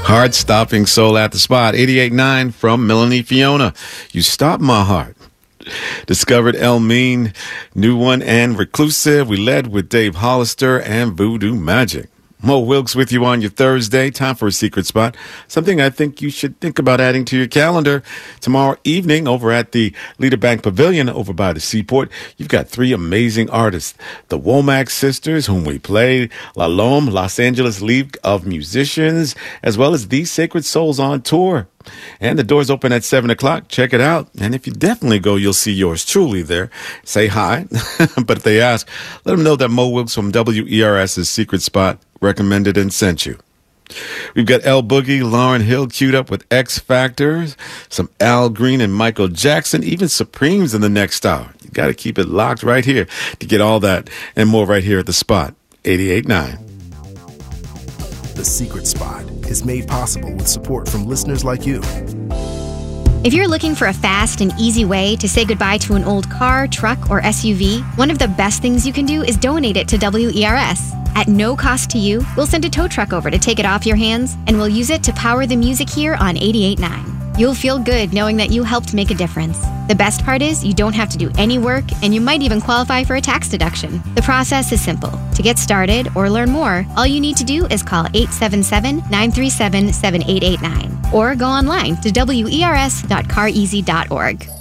Heart-stopping soul at the spot. 88.9 from Melanie Fiona. You Stop My Heart. Discovered El Mean, New One, and Reclusive. We led with Dave Hollister and Voodoo Magic. Mo Wilkes with you on your Thursday. Time for a secret spot. Something I think you should think about adding to your calendar. Tomorrow evening over at the Leader Bank Pavilion over by the Seaport, you've got three amazing artists. The Womack Sisters, whom we played, La Lome, Los Angeles League of Musicians, as well as These Sacred Souls on tour. And the doors open at 7 o'clock. Check it out. And if you definitely go, you'll see yours truly there. Say hi. But if they ask, let them know that Mo Wilkes from WERS's Secret Spot recommended and sent you. We've got El Boogie, Lauryn Hill queued up with X Factors, some Al Green and Michael Jackson, even Supremes in the next hour. You got to keep it locked right here to get all that and more right here at the Spot. 88.9. The Secret Spot is made possible with support from listeners like you. If you're looking for a fast and easy way to say goodbye to an old car, truck, or SUV, one of the best things you can do is donate it to WERS. At no cost to you, we'll send a tow truck over to take it off your hands, and we'll use it to power the music here on 88.9. You'll feel good knowing that you helped make a difference. The best part is you don't have to do any work, and you might even qualify for a tax deduction. The process is simple. To get started or learn more, all you need to do is call 877-937-7889 or go online to wers.careasy.org.